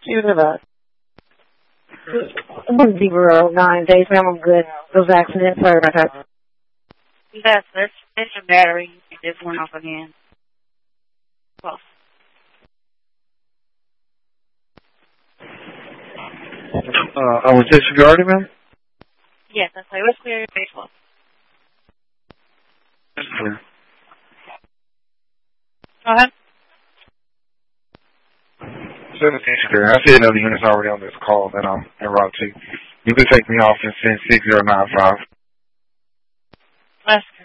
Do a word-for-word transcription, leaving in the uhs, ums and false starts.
She was about one zero nine days. Ma'am, I'm good. Those accidents. Sorry about that. That's that's that's your battery. It just went off again. Well. Uh, I was disregarding, ma'am? Yes, that's right. Let's clear your baseball. That's clear. Go ahead. seventeen clear. I see another unit's already on this call that I'm en route to. You can take me off and send six zero nine five. That's